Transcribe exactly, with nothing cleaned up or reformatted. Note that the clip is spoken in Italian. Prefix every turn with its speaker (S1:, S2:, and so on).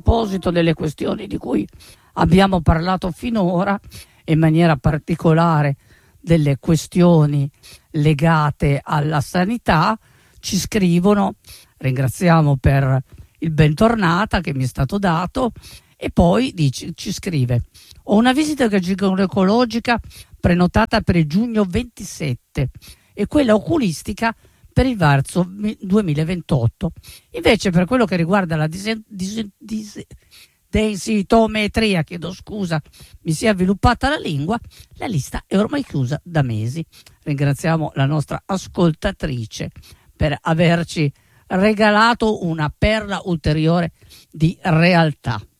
S1: proposito delle questioni di cui abbiamo parlato finora, in maniera particolare delle questioni legate alla sanità, ci scrivono, ringraziamo per il bentornata che mi è stato dato, e poi dice, ci scrive: ho una visita ginecologica prenotata per il giugno ventisette e quella oculistica per il marzo duemilaventotto. Invece per quello che riguarda la disen- disen- disen- densitometria, chiedo scusa, mi si è avviluppata la lingua, la lista è ormai chiusa da mesi. Ringraziamo la nostra ascoltatrice per averci regalato una perla ulteriore di realtà.